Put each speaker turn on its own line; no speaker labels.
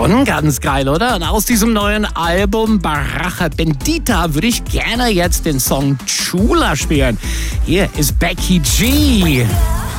Schon ganz geil, oder? Und aus diesem neuen Album Baraja Bendita würde ich gerne jetzt den Song Chula spielen. Hier ist Becky G.